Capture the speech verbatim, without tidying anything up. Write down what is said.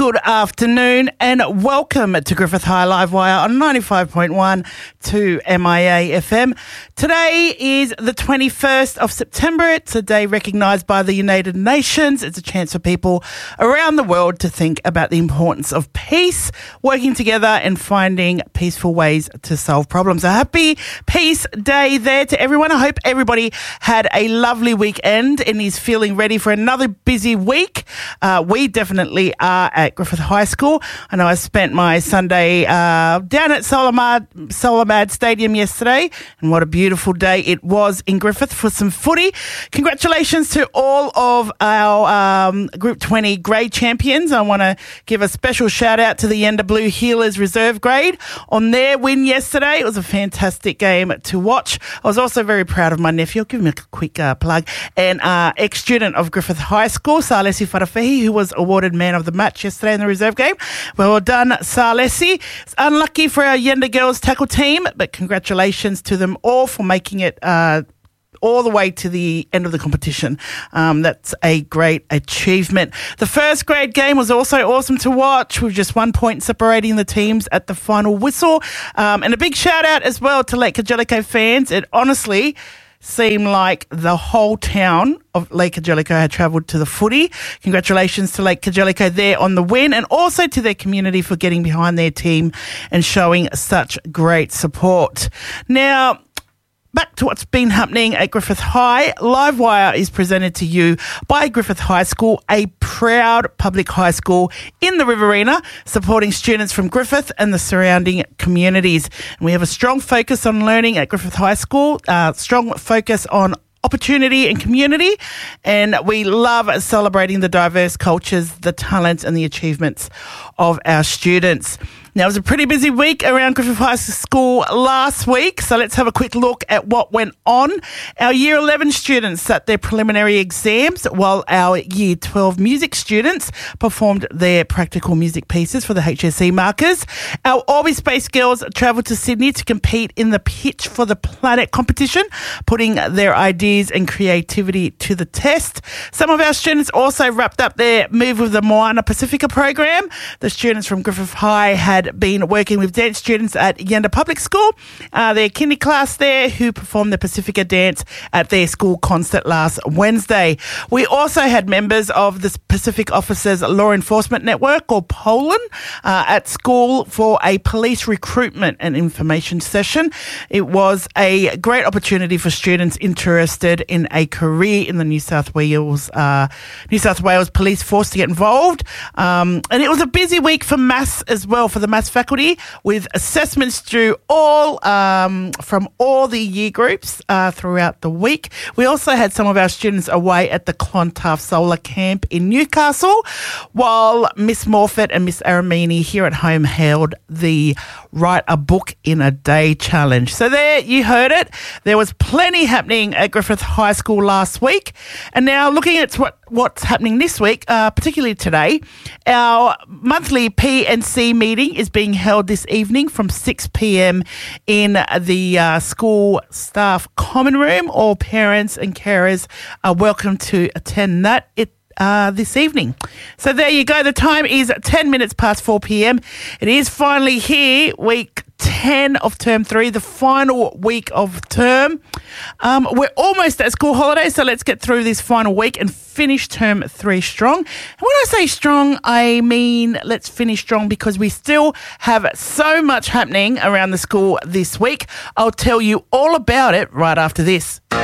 Good afternoon and welcome to Griffith High Live Wire on ninety-five point one to M I A F M. Today is the twenty-first of September. It's a day recognised by the United Nations. It's a chance for people around the world to think about the importance of peace, working together and finding peaceful ways to solve problems. A happy Peace Day there to everyone. I hope everybody had a lovely weekend and is feeling ready for another busy week. Uh, we definitely are at Griffith High School. I know I spent my Sunday uh, down at Solomad, Solomad Stadium yesterday, and what a beautiful day it was in Griffith for some footy. Congratulations to all of our um, Group twenty grade champions. I want to give a special shout out to the Yenda Blue Healers Reserve grade on their win yesterday. It was a fantastic game to watch. I was also very proud of my nephew. I'll give him a quick uh, plug. And uh, ex-student of Griffith High School, Salesi Farafehi, who was awarded man of the match yesterday in the reserve game. Well done, Salesi. It's unlucky for our Yenda girls tackle team, but congratulations to them all for making it uh, all the way to the end of the competition. Um, that's a great achievement. The first grade game was also awesome to watch, with just one point separating the teams at the final whistle. Um, and a big shout out as well to Lake Kajelico fans. It honestly seemed like the whole town of Lake Kajelico had travelled to the footy. Congratulations to Lake Kajelico there on the win, and also to their community for getting behind their team and showing such great support. Now, back to what's been happening at Griffith High. Livewire is presented to you by Griffith High School, a proud public high school in the Riverina, supporting students from Griffith and the surrounding communities. And we have a strong focus on learning at Griffith High School, uh, strong focus on opportunity and community, and we love celebrating the diverse cultures, the talents and the achievements of our students. Now, it was a pretty busy week around Griffith High School last week, so let's have a quick look at what went on. Our Year eleven students sat their preliminary exams, while our Year twelve music students performed their practical music pieces for the H S C markers. Our Orbi Space girls travelled to Sydney to compete in the Pitch for the Planet competition, putting their ideas and creativity to the test. Some of our students also wrapped up their Move with the Moana Pacifica program. The students from Griffith High had been working with dance students at Yenda Public School, uh, their kindy class there, who performed the Pacifica dance at their school concert last Wednesday. We also had members of the Pacific Officers Law Enforcement Network, or POLAN, uh, at school for a police recruitment and information session. It was a great opportunity for students interested in a career in the New South Wales uh, New South Wales Police Force to get involved. Um, and it was a busy week for maths as well, for the maths faculty, with assessments due all um, from all the year groups uh, throughout the week. We also had some of our students away at the Clontarf Solar Camp in Newcastle, while Miss Morfitt and Miss Aramini here at home held the Write a Book in a Day challenge. So there, you heard it. There was plenty happening at Griffith High School last week. And now looking at what, what's happening this week, uh, particularly today, our monthly P and C meeting is being held this evening from six p.m. in the uh, school staff common room. All parents and carers are welcome to attend that. It Uh, this evening. So there you go. The time is ten minutes past four p.m. It is finally here, week ten of term three, the final week of term. Um, we're almost at school holidays, so let's get through this final week and finish term three strong. And when I say strong, I mean let's finish strong, because we still have so much happening around the school this week. I'll tell you all about it right after this.